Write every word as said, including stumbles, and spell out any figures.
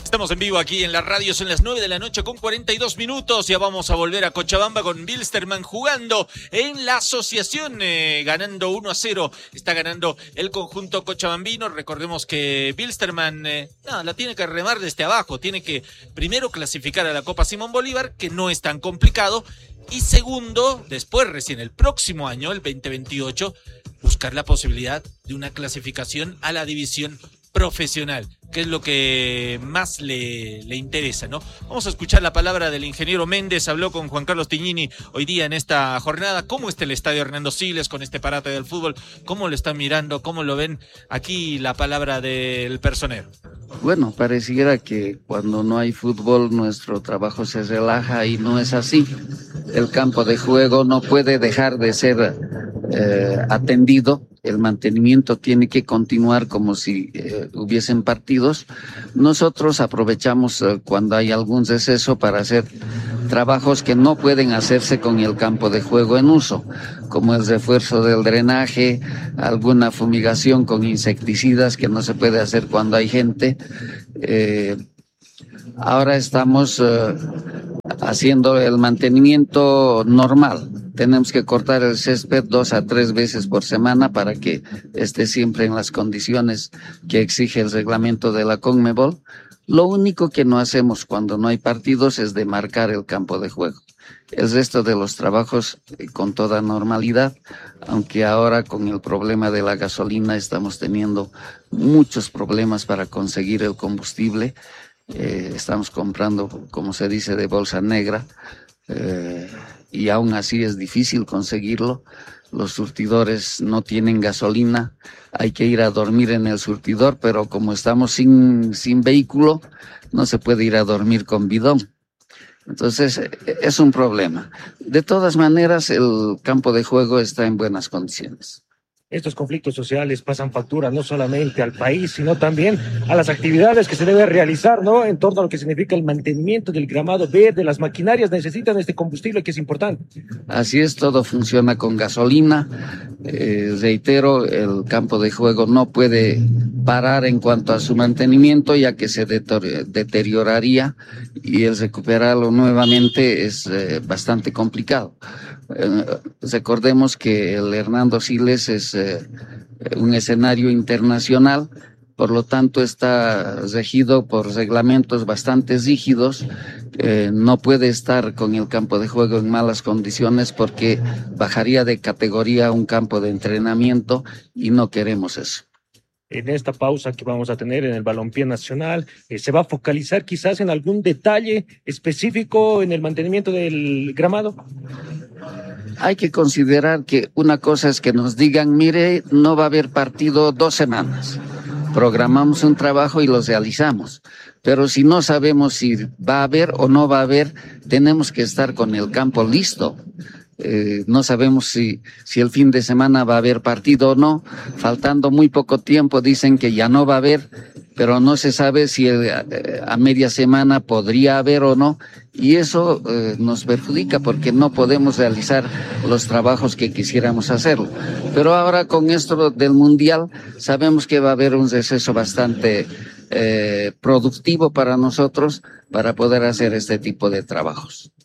Estamos en vivo aquí en la radio, son las nueve de la noche con cuarenta y dos minutos. Ya vamos a volver a Cochabamba con Wilstermann jugando en la asociación, eh, ganando uno a cero. Está ganando el conjunto cochabambino. Recordemos que Wilstermann eh, no, la tiene que remar desde abajo. Tiene que primero clasificar a la Copa Simón Bolívar, que no es tan complicado. Y segundo, después recién el próximo año, el veinte veintiocho, buscar la posibilidad de una clasificación a la división profesional, que es lo que más le, le interesa, ¿no? Vamos a escuchar la palabra del ingeniero Méndez. Habló con Juan Carlos Tignini hoy día en esta jornada. ¿Cómo está el estadio Hernando Siles con este parate del fútbol? ¿Cómo lo están mirando? ¿Cómo lo ven? Aquí la palabra del personero. Bueno, pareciera que cuando no hay fútbol nuestro trabajo se relaja y no es así. El campo de juego no puede dejar de ser eh, atendido. El mantenimiento tiene que continuar como si eh, hubiesen partidos. Nosotros aprovechamos eh, cuando hay algún receso para hacer trabajos que no pueden hacerse con el campo de juego en uso, como el refuerzo del drenaje, alguna fumigación con insecticidas que no se puede hacer cuando hay gente. Eh, ahora estamos eh, haciendo el mantenimiento normal. Tenemos que cortar el césped dos a tres veces por semana para que esté siempre en las condiciones que exige el reglamento de la Conmebol. Lo único que no hacemos cuando no hay partidos es demarcar el campo de juego. El resto de los trabajos eh, con toda normalidad, aunque ahora con el problema de la gasolina estamos teniendo muchos problemas para conseguir el combustible. Eh, estamos comprando, como se dice, de bolsa negra. Eh, y aún así es difícil conseguirlo. Los surtidores no tienen gasolina, hay que ir a dormir en el surtidor, pero como estamos sin, sin vehículo, no se puede ir a dormir con bidón. Entonces, es un problema. De todas maneras, el campo de juego está en buenas condiciones. Estos conflictos sociales pasan factura no solamente al país, sino también a las actividades que se debe realizar, ¿no? En torno a lo que significa el mantenimiento del gramado verde. Las maquinarias necesitan este combustible que es importante. Así es, todo funciona con gasolina. Eh, reitero, el campo de juego no puede parar en cuanto a su mantenimiento, ya que se deterioraría y el recuperarlo nuevamente es eh, bastante complicado. Eh, recordemos que el Hernando Siles es eh, un escenario internacional, por lo tanto está regido por reglamentos bastante rígidos. Eh, no puede estar con el campo de juego en malas condiciones porque bajaría de categoría un campo de entrenamiento y no queremos eso. En esta pausa que vamos a tener en el balompié nacional, eh, ¿se va a focalizar quizás en algún detalle específico en el mantenimiento del gramado? Hay que considerar que una cosa es que nos digan, mire, no va a haber partido dos semanas. Programamos un trabajo y lo realizamos. Pero si no sabemos si va a haber o no va a haber, tenemos que estar con el campo listo. Eh, no sabemos si, si el fin de semana va a haber partido o no. Faltando muy poco tiempo dicen que ya no va a haber, pero no se sabe si eh, a media semana podría haber o no. Y eso eh, nos perjudica porque no podemos realizar los trabajos que quisiéramos hacerlo. Pero ahora con esto del Mundial sabemos que va a haber un receso bastante eh, productivo para nosotros para poder hacer este tipo de trabajos.